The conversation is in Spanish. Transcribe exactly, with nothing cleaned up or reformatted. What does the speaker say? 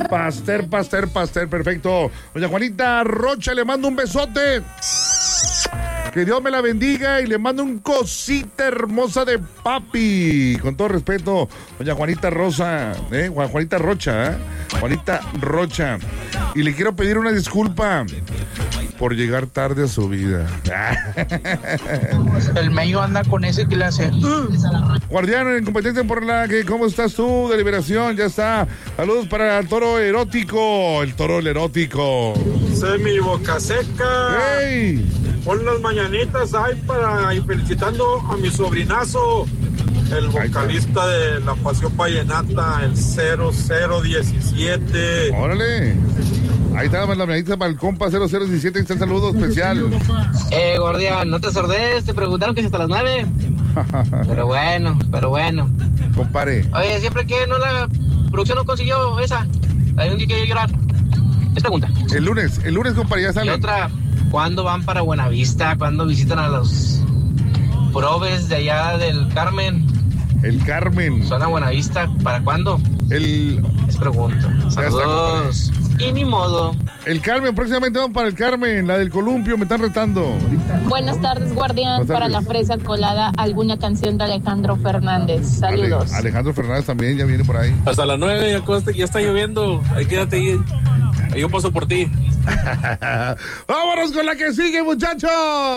Pastel, pastel, pastel, perfecto. Doña Juanita Rocha, le mando un besote. Que Dios me la bendiga y le mando un cosita hermosa de papi. Con todo respeto, doña Juanita Rosa, ¿eh? Juanita Rocha, ¿eh? Juanita Rocha. Y le quiero pedir una disculpa por llegar tarde a su vida. El medio anda con ese que le hace. Guardián en competencia por la que, ¿cómo estás tú? De Liberación, ya está. Saludos para el toro erótico, el toro erótico. Semi boca seca. ¡Hey! Pon las mañanitas ahí para ir felicitando a mi sobrinazo, el vocalista de La Pasión Vallenata, el cero cero diecisiete. Órale. Ahí está la mañanita para el compa cero cero diecisiete, está el saludo especial. Eh, Guardián, no te sordes, te preguntaron que es hasta las nueve. Pero bueno, pero bueno. Compare. Oye, siempre que no la producción no consiguió esa, hay un día que llorar. Es pregunta. El lunes, el lunes, compadre, ya sale. Y otra, ¿cuándo van para Buenavista? ¿Cuándo visitan a los probes de allá del Carmen? El Carmen. ¿Son a Buenavista? ¿Para cuándo? El... Es pregunta. Saludos. Y ni modo. El Carmen, próximamente vamos para el Carmen, la del columpio, me están retando. Buenas tardes, Guardián. Buenas tardes. Para la fresa colada, alguna canción de Alejandro Fernández. Saludos. Ale, Alejandro Fernández también ya viene por ahí. Hasta las nueve, ya, ya está lloviendo. Ahí quédate ahí. Ahí yo paso por ti. Vámonos con la que sigue, muchachos.